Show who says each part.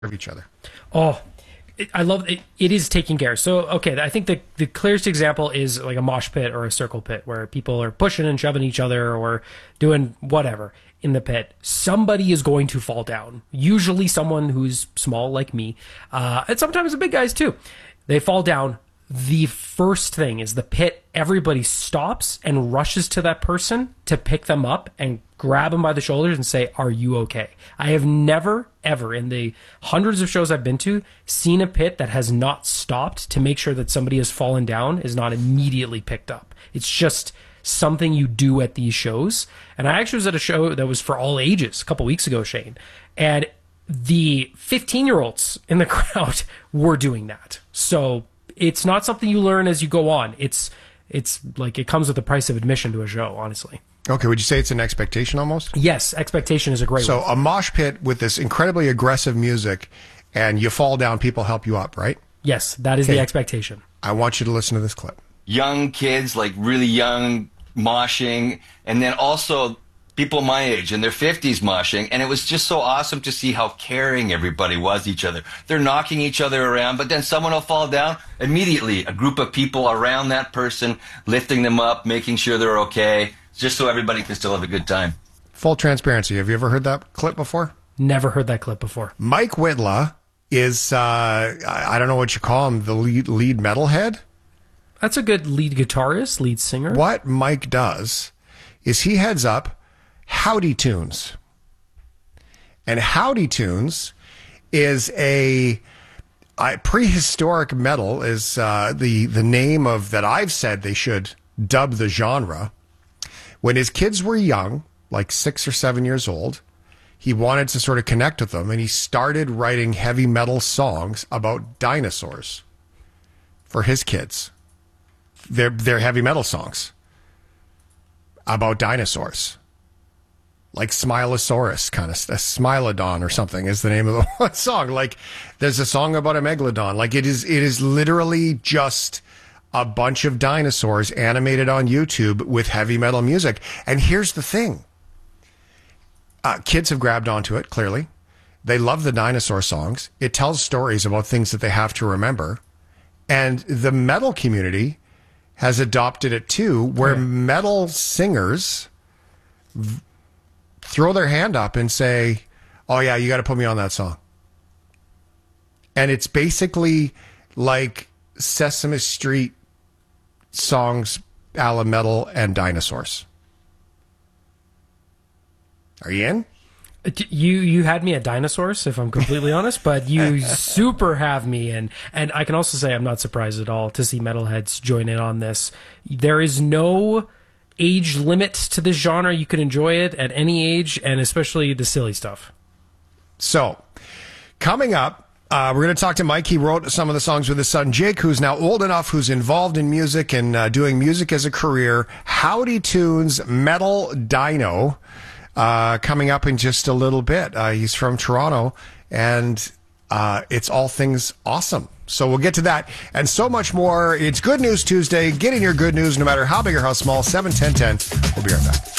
Speaker 1: of each other.
Speaker 2: Oh, I love it. It is taking care. So, okay, I think the clearest example is like a mosh pit or a circle pit where people are pushing and shoving each other or doing whatever in the pit. Somebody is going to fall down. Usually someone who's small like me, and sometimes the big guys too. They fall down. The first thing is the pit, everybody stops and rushes to that person to pick them up and grab them by the shoulders and say, "Are you okay?" I have never, ever, in the hundreds of shows I've been to, seen a pit that has not stopped to make sure that somebody has fallen down is not immediately picked up. It's just something you do at these shows. And I actually was at a show that was for all ages a couple weeks ago, Shane, and the 15-year-olds in the crowd were doing that. So it's not something you learn as you go on. It's like it comes with the price of admission to a show, honestly.
Speaker 1: Okay, would you say it's an expectation almost?
Speaker 2: Yes, expectation is a great
Speaker 1: So
Speaker 2: one.
Speaker 1: a mosh pit with this incredibly aggressive music, and you fall down, people help you up, right?
Speaker 2: Yes, that is the expectation.
Speaker 1: I want you to listen to this clip.
Speaker 3: Young kids, like really young, moshing, and then also people my age in their 50s moshing, and it was just so awesome to see how caring everybody was each other. They're knocking each other around, but then someone will fall down. Immediately, a group of people around that person, lifting them up, making sure they're okay, just so everybody can still have a good time.
Speaker 1: Full transparency. Have you ever heard that clip before?
Speaker 2: Never heard that clip before.
Speaker 1: Mike Whitla is, I don't know what you call him, the lead metalhead?
Speaker 2: That's a good lead guitarist, lead singer.
Speaker 1: What Mike does is he heads up Howdy Tunes. And Howdy Tunes is a prehistoric metal, is the name of that I've said they should dub the genre. When his kids were young, like 6 or 7 years old, he wanted to sort of connect with them, and he started writing heavy metal songs about dinosaurs for his kids. They're heavy metal songs about dinosaurs. Like Smilosaurus, kind of Smilodon or something is the name of the one song. Like there's a song about a megalodon. Like it is literally just a bunch of dinosaurs animated on YouTube with heavy metal music. And here's the thing. Kids have grabbed onto it, clearly. They love the dinosaur songs. It tells stories about things that they have to remember. And the metal community has adopted it too, where metal singers throw their hand up and say, "Oh yeah, you got to put me on that song." And it's basically like Sesame Street songs a la metal and dinosaurs. Are you in?
Speaker 2: You had me at dinosaurs, if I'm completely honest, but you super have me in. And I can also say I'm not surprised at all to see metalheads join in on this. There is no age limit to this genre. You can enjoy it at any age, and especially the silly stuff.
Speaker 1: So, coming up, we're going to talk to Mike. He wrote some of the songs with his son Jake, who's now old enough, who's involved in music and doing music as a career. Howdy Tunes Metal Dino coming up in just a little bit. He's from Toronto, and it's all things awesome. So we'll get to that and so much more. It's Good News Tuesday. Get in your good news no matter how big or how small. 7-10-10. We'll be right back.